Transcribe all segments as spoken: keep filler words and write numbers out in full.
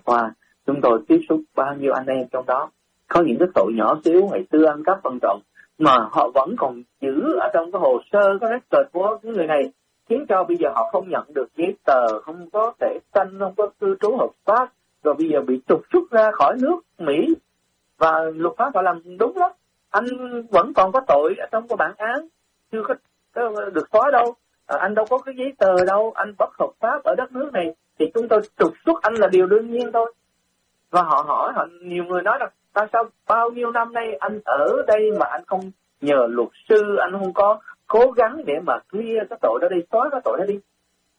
qua, chúng tôi tiếp xúc bao nhiêu anh em trong đó, có những cái tội nhỏ xíu ngày xưa ăn cắp ăn trộm mà họ vẫn còn giữ ở trong cái hồ sơ, cái record của cái người này, khiến cho bây giờ họ không nhận được giấy tờ, không có thẻ xanh, không có cư trú hợp pháp, rồi bây giờ bị trục xuất ra khỏi nước Mỹ. Và luật pháp họ làm đúng lắm, anh vẫn còn có tội ở trong cái bản án, chưa có, có được xóa đâu, à, anh đâu có cái giấy tờ đâu, anh bất hợp pháp ở đất nước này, thì chúng tôi trục xuất anh là điều đương nhiên thôi. Và họ hỏi, họ nhiều người nói là tại sao bao nhiêu năm nay anh ở đây mà anh không nhờ luật sư, anh không có cố gắng để mà clear cái tội đó đi, xóa cái tội đó đi.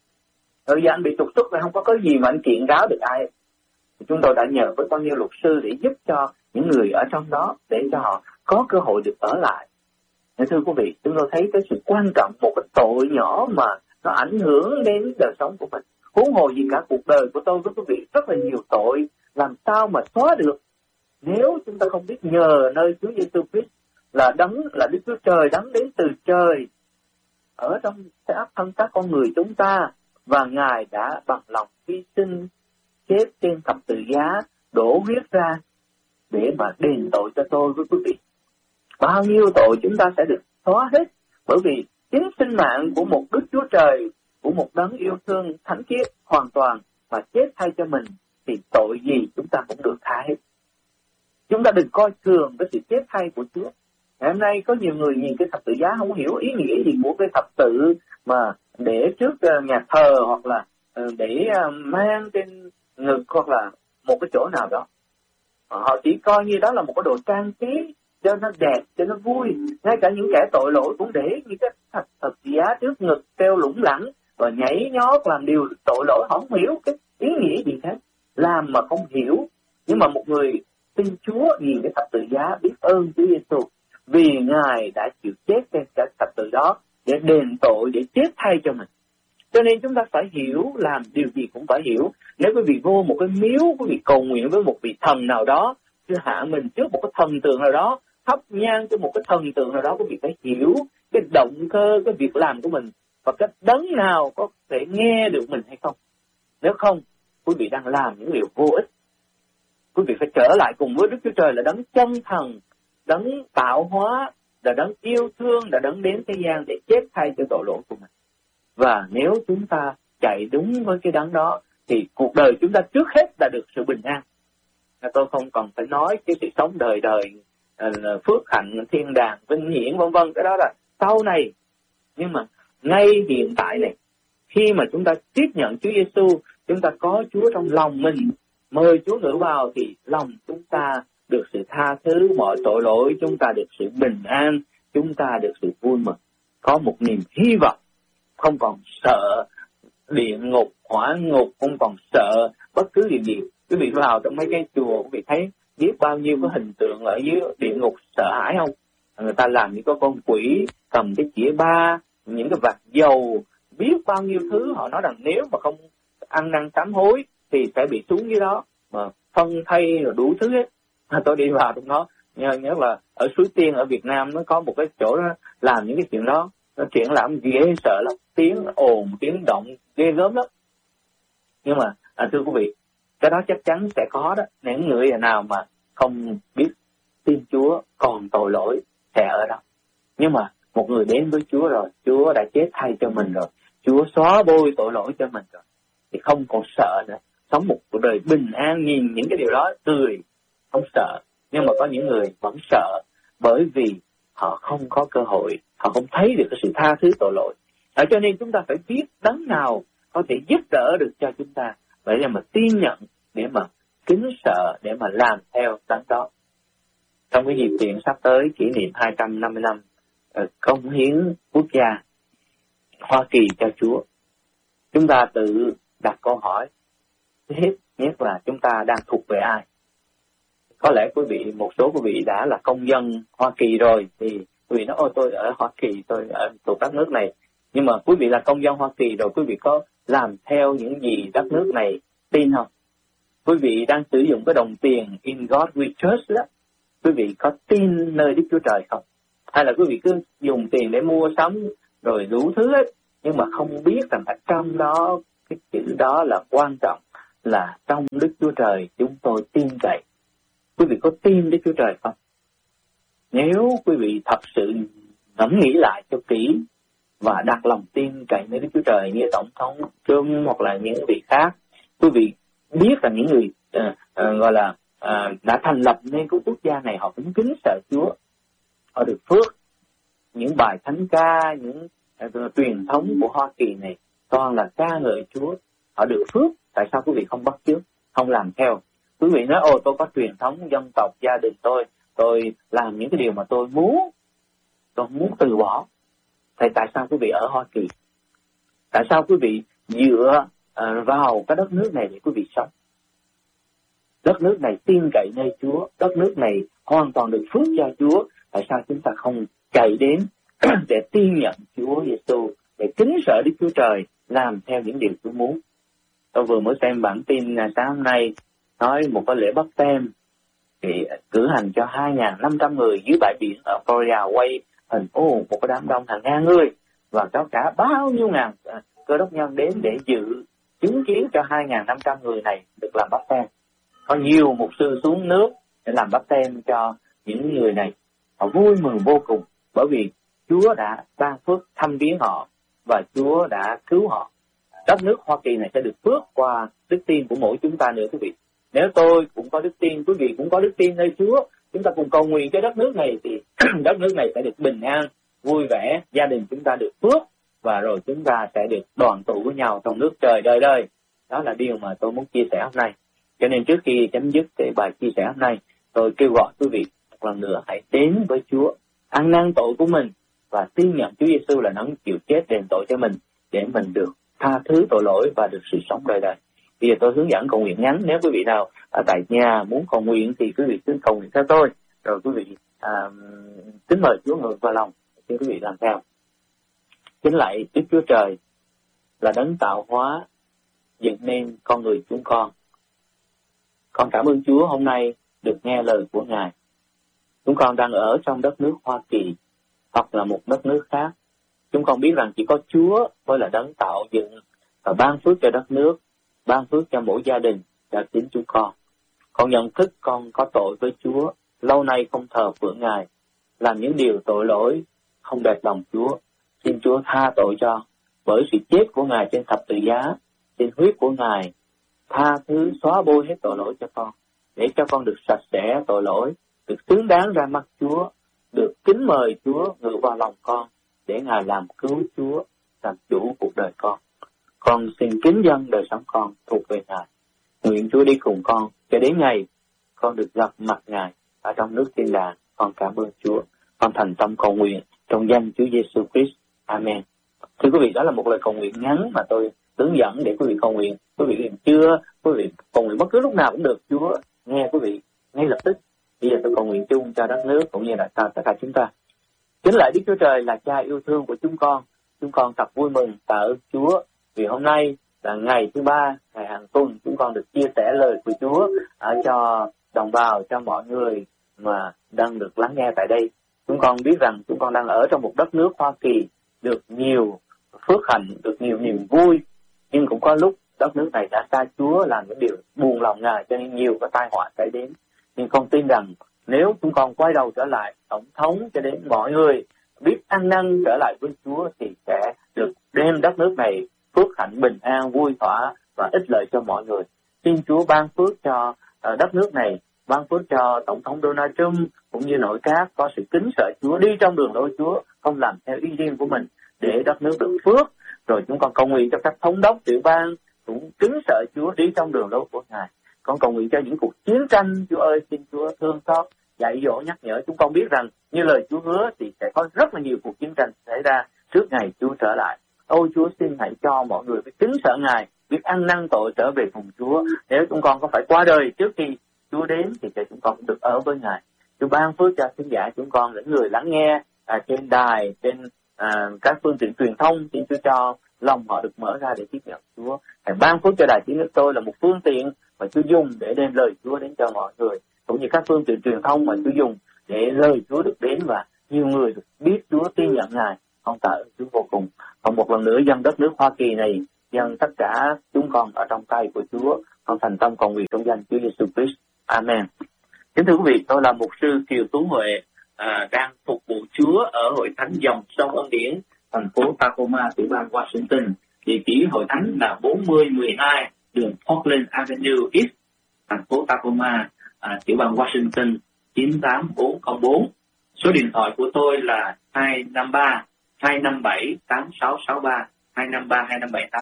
Rồi giờ anh bị trục xuất là không có cái gì mà anh kiện cáo được ai. Chúng tôi đã nhờ với bao nhiêu luật sư để giúp cho những người ở trong đó, để cho họ có cơ hội được ở lại. Nên thưa quý vị, chúng tôi thấy cái sự quan trọng một cái tội nhỏ mà nó ảnh hưởng đến đời sống của mình. Huống hồ gì cả cuộc đời của tôi với quý vị rất là nhiều tội, làm sao mà xóa được nếu chúng ta không biết nhờ nơi Chúa Giêsu Christ là đấng, là Đức Chúa Trời đấng đến từ trời ở trong xác thân xác con người chúng ta, và Ngài đã bằng lòng hy sinh chết trên thập tự giá, đổ huyết ra để mà đền tội cho tôi với quý vị. Bao nhiêu tội chúng ta sẽ được xóa hết, bởi vì chính sinh mạng của một Đức Chúa Trời, của một đấng yêu thương thánh khiết hoàn toàn mà chết thay cho mình, thì tội gì chúng ta cũng được tha hết. Chúng ta đừng coi thường cái sự chết thay của Chúa. Ngày hôm nay có nhiều người nhìn cái thập tự giá không hiểu ý nghĩa gì của cái thập tự mà để trước nhà thờ, hoặc là để mang trên ngực, hoặc là một cái chỗ nào đó. Họ chỉ coi như đó là một cái đồ trang trí cho nó đẹp, cho nó vui. Ngay cả những kẻ tội lỗi cũng để những cái thập, thập giá trước ngực treo lủng lẳng và nhảy nhót làm điều tội lỗi. Họ không hiểu cái ý nghĩa gì hết, làm mà không hiểu. Nhưng mà một người tin Chúa nhìn cái thập tự giá biết ơn Chúa Giêsu, vì Ngài đã chịu chết trên cái thập tự đó để đền tội, để chết thay cho mình. Cho nên chúng ta phải hiểu, làm điều gì cũng phải hiểu. Nếu quý vị vô một cái miếu, quý vị cầu nguyện với một vị thần nào đó, cứ hạ mình trước một cái thần tượng nào đó, thắp nhang cho một cái thần tượng nào đó, quý vị phải hiểu cái động cơ, cái việc làm của mình, và cái đấng nào có thể nghe được mình hay không. Nếu không, quý vị đang làm những điều vô ích. Quý vị phải trở lại cùng với Đức Chúa Trời là đấng chân thần, đấng tạo hóa, là đấng yêu thương, là đấng đến thế gian để chết thay cho tội lỗi của mình. Và nếu chúng ta chạy đúng với cái đấng đó, thì cuộc đời chúng ta trước hết là được sự bình an. Tôi không còn phải nói cái sự sống đời đời, phước hạnh, thiên đàng, vinh hiển vân vân, cái đó là sau này. Nhưng mà ngay hiện tại này, khi mà chúng ta tiếp nhận Chúa Giêsu, chúng ta có Chúa trong lòng mình, mời Chúa ngự vào, thì lòng chúng ta được sự tha thứ mọi tội lỗi, chúng ta được sự bình an, chúng ta được sự vui mừng, có một niềm hy vọng, không còn sợ địa ngục, hỏa ngục, không còn sợ bất cứ điều gì. Quý vị vào trong mấy cái chùa, quý vị thấy biết bao nhiêu cái hình tượng ở dưới địa ngục sợ hãi không? Người ta làm những cái con quỷ cầm cái chĩa ba, những cái vạt dầu, biết bao nhiêu thứ. Họ nói rằng nếu mà không ăn năn sám hối thì sẽ bị xuống dưới đó, mà phân thay rồi đủ thứ hết. Tôi đi vào trong đó, nhớ, nhớ là ở Suối Tiên ở Việt Nam nó có một cái chỗ đó làm những cái chuyện đó, nó chuyện làm ghê sợ lắm, tiếng ồn, tiếng động ghê gớm lắm. Nhưng mà à, thưa quý vị, cái đó chắc chắn sẽ có đó. Những người nào mà không biết tin Chúa còn tội lỗi sẽ ở đó. Nhưng mà một người đến với Chúa rồi, Chúa đã chết thay cho mình rồi, Chúa xóa bôi tội lỗi cho mình rồi, thì không còn sợ nữa, sống một cuộc đời bình an, nhìn những cái điều đó cười, không sợ. Nhưng mà có những người vẫn sợ, bởi vì họ không có cơ hội, họ không thấy được cái sự tha thứ tội lỗi. Ở cho nên chúng ta phải biết đấng nào có thể giúp đỡ được cho chúng ta, vậy là mà tin nhận, để mà kính sợ, để mà làm theo đấng đó. Trong cái dịp tiện sắp tới kỷ niệm hai trăm năm mươi năm công hiến quốc gia Hoa Kỳ cho Chúa, chúng ta tự đặt câu hỏi hết nhất là chúng ta đang thuộc về ai. Có lẽ quý vị, một số quý vị đã là công dân Hoa Kỳ rồi, thì quý vị nói ôi tôi ở Hoa Kỳ, tôi ở thuộc đất nước này. Nhưng mà quý vị là công dân Hoa Kỳ rồi, quý vị có làm theo những gì đất nước này tin không? Quý vị đang sử dụng cái đồng tiền In God We Trust đó, quý vị có tin nơi Đức Chúa Trời không? Hay là quý vị cứ dùng tiền để mua sắm rồi đủ thứ hết, nhưng mà không biết rằng ở trong đó cái chữ đó là quan trọng, là trong Đức Chúa Trời chúng tôi tin cậy. Quý vị có tin Đức Chúa Trời không? Nếu quý vị thật sự ngẫm nghĩ lại cho kỹ và đặt lòng tin cậy với Đức Chúa Trời như Tổng thống Trump hoặc là những vị khác, quý vị biết là những người uh, uh, gọi là uh, đã thành lập nên cái quốc gia này họ cũng kính sợ Chúa, họ được phước. Những bài thánh ca, những uh, truyền thống của Hoa Kỳ này toàn là ca ngợi Chúa, họ được phước. Tại sao quý vị không bắt chước, không làm theo? Quý vị nói, ồ tôi có truyền thống dân tộc, gia đình tôi, tôi làm những cái điều mà tôi muốn, tôi muốn từ bỏ. Thì tại sao quý vị ở Hoa Kỳ? Tại sao quý vị dựa uh, vào cái đất nước này để quý vị sống? Đất nước này tin cậy nơi Chúa, đất nước này hoàn toàn được phước cho Chúa. Tại sao chúng ta không chạy đến để tin nhận Chúa Giêsu, để kính sợ Đức Chúa Trời, làm theo những điều Chúa muốn? Tôi vừa mới xem bản tin sáng hôm nay nói một cái lễ báp têm thì cử hành cho hai nghìn năm trăm người dưới bãi biển ở Florida, quay hình ô một cái đám đông hàng ngàn người và có cả bao nhiêu ngàn cơ đốc nhân đến để dự chứng kiến cho hai nghìn năm trăm người này được làm báp têm. Có nhiều mục sư xuống nước để làm báp têm cho những người này. Họ vui mừng vô cùng bởi vì Chúa đã ban phước thăm viếng họ và Chúa đã cứu họ. Đất nước Hoa Kỳ này sẽ được phước qua đức tin của mỗi chúng ta nữa quý vị. Nếu tôi cũng có đức tin, quý vị cũng có đức tin nơi Chúa, chúng ta cùng cầu nguyện cho đất nước này thì đất nước này sẽ được bình an, vui vẻ, gia đình chúng ta được phước và rồi chúng ta sẽ được đoàn tụ với nhau trong nước trời đời đời. Đó là điều mà tôi muốn chia sẻ hôm nay. Cho nên trước khi chấm dứt cái bài chia sẻ hôm nay, tôi kêu gọi quý vị một lần nữa hãy đến với Chúa, ăn năn tội của mình và tin nhận Chúa Giêsu là đấng chịu chết đền tội cho mình để mình được tha thứ tội lỗi và được sự sống đời đời. Bây giờ tôi hướng dẫn cầu nguyện ngắn. Nếu quý vị nào ở tại nhà muốn cầu nguyện thì quý vị cứ cầu nguyện theo tôi, rồi quý vị à, kính mời Chúa ngược vào lòng để quý vị làm theo. Kính lạy Đức Chúa Trời là đấng tạo hóa dựng nên con người chúng con. Con cảm ơn Chúa hôm nay được nghe lời của Ngài. Chúng con đang ở trong đất nước Hoa Kỳ hoặc là một đất nước khác. Chúng con biết rằng chỉ có Chúa mới là đấng tạo dựng và ban phước cho đất nước, ban phước cho mỗi gia đình và chính chúng con. Con nhận thức con có tội với Chúa, lâu nay không thờ phượng Ngài, làm những điều tội lỗi, không đẹp lòng Chúa. Xin Chúa tha tội cho, bởi sự chết của Ngài trên thập tự giá, xin huyết của Ngài tha thứ xóa bôi hết tội lỗi cho con, để cho con được sạch sẽ tội lỗi, được xứng đáng ra mắt Chúa, được kính mời Chúa ngự vào lòng con, để Ngài làm cứu Chúa, làm chủ cuộc đời con. Con xin kính dâng đời sống con thuộc về Ngài. Nguyện Chúa đi cùng con cho đến ngày con được gặp mặt Ngài ở trong nước thiên đàng. Con cảm ơn Chúa. Con thành tâm cầu nguyện trong danh Chúa Giêsu Christ. Amen. Thưa quý vị, đó là một lời cầu nguyện ngắn mà tôi hướng dẫn để quý vị cầu nguyện. Quý vị chưa, quý vị cầu nguyện bất cứ lúc nào cũng được. Chúa nghe quý vị ngay lập tức. Bây giờ tôi cầu nguyện chung cho đất nước cũng như là tất cả chúng ta. Chính lại Đức Chúa Trời là Cha yêu thương của chúng con. Chúng con thật vui mừng tạ ơn Chúa vì hôm nay là ngày thứ ba, ngày hàng tuần chúng con được chia sẻ lời của Chúa ở cho đồng bào, cho mọi người mà đang được lắng nghe tại đây. Chúng con biết rằng chúng con đang ở trong một đất nước Hoa Kỳ được nhiều phước hạnh, được nhiều niềm vui, nhưng cũng có lúc đất nước này đã xa Chúa, làm những điều buồn lòng Ngài, cho nên nhiều cái tai họa xảy đến. Nhưng con tin rằng nếu chúng con quay đầu trở lại, tổng thống cho đến mọi người biết ăn năn trở lại với Chúa thì sẽ được đem đất nước này phước hạnh, bình an, vui thỏa và ích lợi cho mọi người. Xin Chúa ban phước cho uh, đất nước này, ban phước cho Tổng thống Donald Trump cũng như nội các có sự kính sợ Chúa, đi trong đường lối Chúa, không làm theo ý riêng của mình, để đất nước được phước. Rồi chúng con cầu nguyện cho các thống đốc tiểu bang cũng kính sợ Chúa, đi trong đường lối của Ngài. Con cầu nguyện cho những cuộc chiến tranh, Chúa ơi, xin Chúa thương xót, dạy dỗ, nhắc nhở. Chúng con biết rằng như lời Chúa hứa thì sẽ có rất là nhiều cuộc chiến tranh xảy ra trước ngày Chúa trở lại. Ôi Chúa, xin hãy cho mọi người biết kính sợ Ngài, biết ăn năn tội trở về cùng Chúa. Nếu chúng con có phải qua đời trước khi Chúa đến thì để chúng con cũng được ở với Ngài. Chúa ban phước cho khán giả chúng con, những người lắng nghe à, trên đài, trên à, các phương tiện truyền thông. Xin Chúa cho lòng họ được mở ra để tiếp nhận Chúa. Hãy ban phước cho đài tiếng nước tôi là một phương tiện mà Chúa dùng để đem lời Chúa đến cho mọi người, cũng như các phương tiện truyền thông mà Chúa dùng để lời Chúa được đến và nhiều người được biết Chúa, tin nhận Ngài. Con tạ ơn Chúa vô cùng. Còn một lần nữa dân đất nước Hoa Kỳ này, dâng tất cả chúng con ở trong tay của Chúa. Con thành tâm cầu nguyện trong danh Chúa Giêsu Christ. Amen. Kính thưa quý vị, tôi là mục sư Kiều Tú Huệ, à, đang phục vụ Chúa ở hội thánh dòng sông Ân Điển, thành phố Tacoma, tiểu bang Washington. Địa chỉ hội thánh là bốn mươi mười hai đường Portland Avenue East, thành phố Tacoma, à, tiểu bang Washington chín tám bốn không bốn. Số điện thoại của tôi là hai năm ba hai năm bảy tám sáu sáu ba, hai năm ba hai năm bảy tám